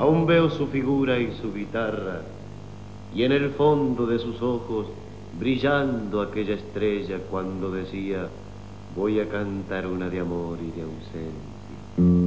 Aún veo su figura y su guitarra, y en el fondo de sus ojos brillando aquella estrella cuando decía: voy a cantar una de amor y de ausencia.